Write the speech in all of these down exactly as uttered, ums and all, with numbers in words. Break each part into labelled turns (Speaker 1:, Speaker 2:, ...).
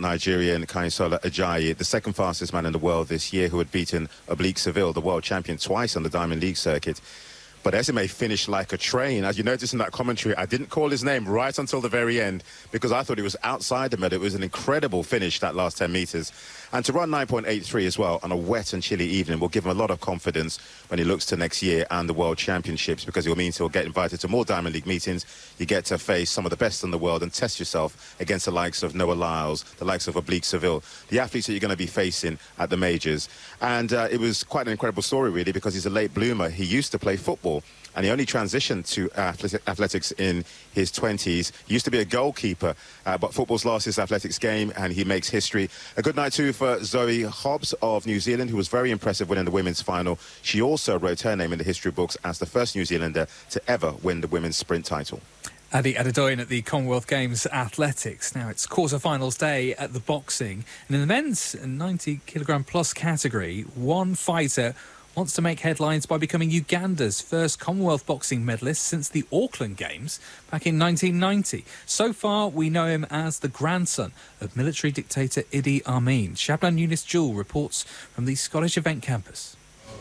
Speaker 1: Nigerian Kaisola Ajayi, the second fastest man in the world this year, who had beaten Oblique Seville, the world champion, twice on the Diamond League circuit. But Esime finished like a train. As you notice in that commentary, I didn't call his name right until the very end because I thought he was outside the medal. It was an incredible finish, that last ten metres. And to run nine point eight three as well on a wet and chilly evening will give him a lot of confidence when he looks to next year and the World Championships, because it will mean he'll get invited to more Diamond League meetings. You get to face some of the best in the world and test yourself against the likes of Noah Lyles, the likes of Oblique Seville, the athletes that you're going to be facing at the majors. And uh, it was quite an incredible story, really, because he's a late bloomer. He used to play football, and he only transitioned to athletics in his twenties. He used to be a goalkeeper, uh, but football's lost his athletics game, and he makes history. A good night, too, for Zoe Hobbs of New Zealand, who was very impressive winning the women's final. She also wrote her name in the history books as the first New Zealander to ever win the women's sprint title.
Speaker 2: Adi Adedoyin at the Commonwealth Games Athletics. Now it's quarter-finals day at the boxing. And in the men's ninety kilogram plus category, one fighter wants to make headlines by becoming Uganda's first Commonwealth boxing medalist since the Auckland Games back in nineteen ninety. So far, we know him as the grandson of military dictator Idi Amin. Shablan Yunis Jewel reports from the Scottish Event Campus.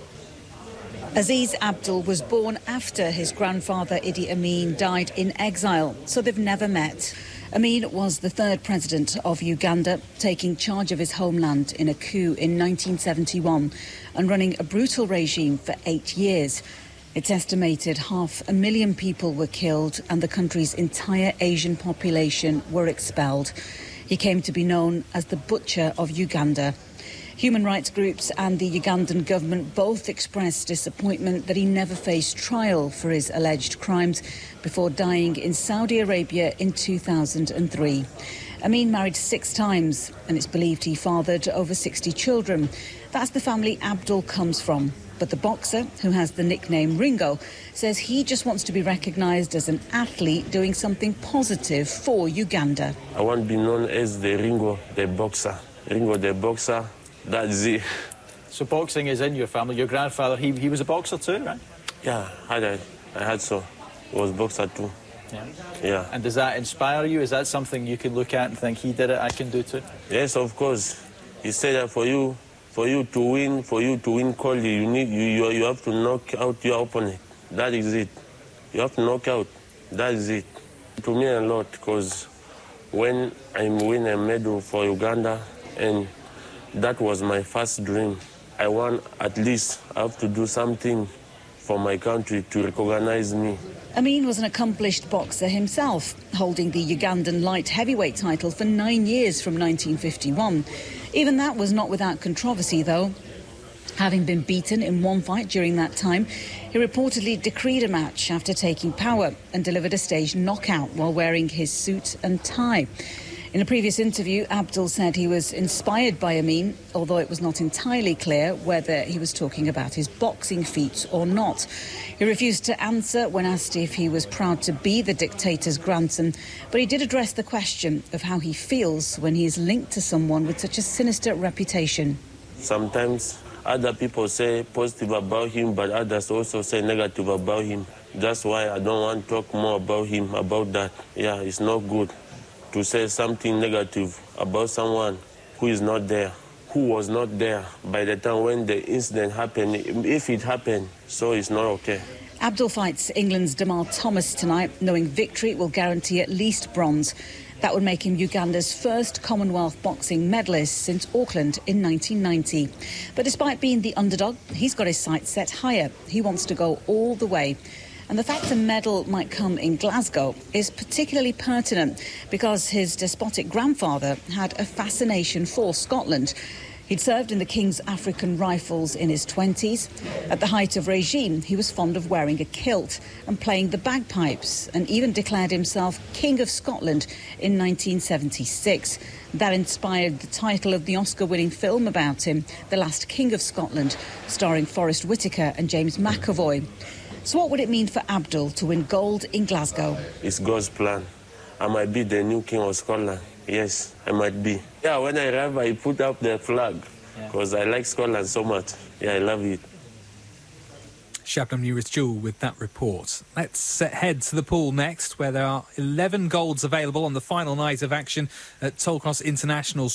Speaker 3: Aziz Abdul was born after his grandfather Idi Amin died in exile, so they've never met. Amin was the third president of Uganda, taking charge of his homeland in a coup in nineteen seventy-one and running a brutal regime for eight years. It's estimated half a million people were killed and the country's entire Asian population were expelled. He came to be known as the Butcher of Uganda. Human rights groups and the Ugandan government both expressed disappointment that he never faced trial for his alleged crimes before dying in Saudi Arabia in two thousand three. Amin married six times and it's believed he fathered over sixty children. That's the family Abdul comes from. But the boxer, who has the nickname Ringo, says he just wants to be recognised as an athlete doing something positive for Uganda.
Speaker 4: I want to be known as the Ringo, the boxer. Ringo, the boxer. That's it.
Speaker 5: So boxing is in your family. Your grandfather, he, he was a boxer too, right?
Speaker 4: Yeah, I had, I had so. He was a boxer too.
Speaker 5: Yeah.
Speaker 4: Yeah.
Speaker 5: And does that inspire you? Is that something you can look at and think, he did it, I can do too?
Speaker 4: Yes, of course. He said that for you, for you to win, for you to win Coley, you need, you, you, you have to knock out your opponent. That is it. You have to knock out. That is it. To me a lot, because when I win a medal for Uganda, and that was my first dream. I want at least I have to do something for my country to recognize me.
Speaker 3: Amin was an accomplished boxer himself, holding the Ugandan light heavyweight title for nine years from nineteen fifty-one. Even that was not without controversy, though. Having been beaten in one fight during that time, he reportedly decreed a match after taking power and delivered a staged knockout while wearing his suit and tie. In a previous interview, Abdul said he was inspired by Amin, although it was not entirely clear whether he was talking about his boxing feats or not. He refused to answer when asked if he was proud to be the dictator's grandson, but he did address the question of how he feels when he is linked to someone with such a sinister reputation.
Speaker 4: Sometimes other people say positive about him, but others also say negative about him. That's why I don't want to talk more about him, about that. Yeah, it's not good to say something negative about someone who is not there, who was not there by the time when the incident happened. If it happened, so it's not okay.
Speaker 3: Abdul fights England's Jamal Thomas tonight, knowing victory will guarantee at least bronze. That would make him Uganda's first Commonwealth boxing medalist since Auckland in nineteen ninety. But despite being the underdog, he's got his sights set higher. He wants to go all the way. And the fact a medal might come in Glasgow is particularly pertinent because his despotic grandfather had a fascination for Scotland. He'd served in the King's African Rifles in his twenties. At the height of regime, he was fond of wearing a kilt and playing the bagpipes, and even declared himself King of Scotland in nineteen seventy-six. That inspired the title of the Oscar-winning film about him, The Last King of Scotland, starring Forrest Whitaker and James McAvoy. So what would it mean for Abdul to win gold in Glasgow?
Speaker 4: It's God's plan. I might be the new King of Scotland. Yes, I might be. Yeah, when I arrive, I put up the flag because yeah. I like Scotland so much. Yeah, I love it.
Speaker 2: Shabnam Yunis Jewel with that report. Let's head to the pool next, where there are eleven golds available on the final night of action at Tollcross International